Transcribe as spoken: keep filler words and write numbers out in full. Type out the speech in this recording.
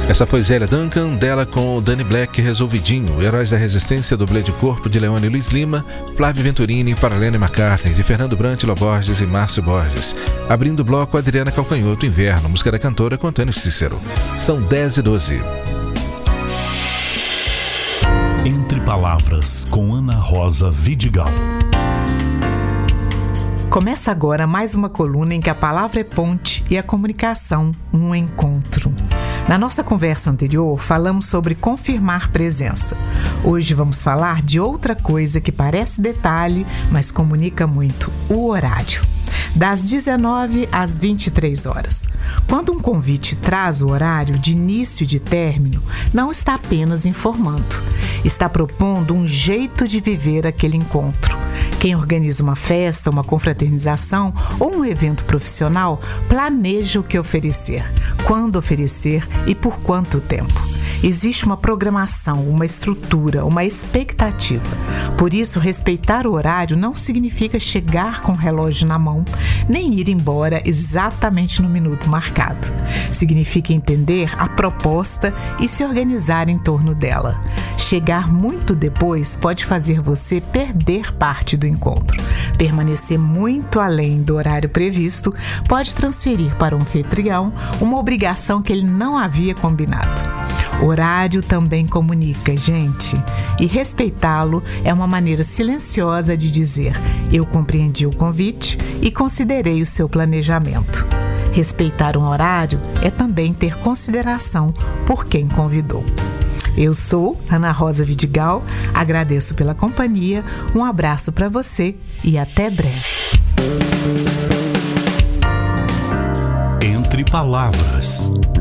Essa foi Zélia Duncan, dela com o Danny Black, Resolvidinho, Heróis da Resistência, dublê de corpo de Leone Luiz Lima, Flávio Venturini, Paralene McCartney, de Fernando Brant, Ló Borges e Márcio Borges. Abrindo o bloco, Adriana Calcanhoto, Inverno, música da cantora com Antônio Cícero. São dez e doze. Entre Palavras, com Ana Rosa Vidigal. Começa agora mais uma coluna em que a palavra é ponte e a comunicação um encontro. Na nossa conversa anterior, falamos sobre confirmar presença. Hoje vamos falar de outra coisa que parece detalhe, mas comunica muito: o horário. Das dezenove às vinte e três horas. Quando um convite traz o horário de início e de término, não está apenas informando, está propondo um jeito de viver aquele encontro. Quem organiza uma festa, uma confraternização ou um evento profissional, planeja o que oferecer, quando oferecer e por quanto tempo. Existe uma programação, uma estrutura, uma expectativa. Por isso, respeitar o horário não significa chegar com o relógio na mão, nem ir embora exatamente no minuto marcado. Significa entender a proposta e se organizar em torno dela. Chegar muito depois pode fazer você perder parte do encontro. Permanecer muito além do horário previsto pode transferir para o anfitrião uma obrigação que ele não havia combinado. Horário também comunica, gente, e respeitá-lo é uma maneira silenciosa de dizer: eu compreendi o convite e considerei o seu planejamento. Respeitar um horário é também ter consideração por quem convidou. Eu sou Ana Rosa Vidigal, agradeço pela companhia, um abraço para você e até breve. Entre Palavras.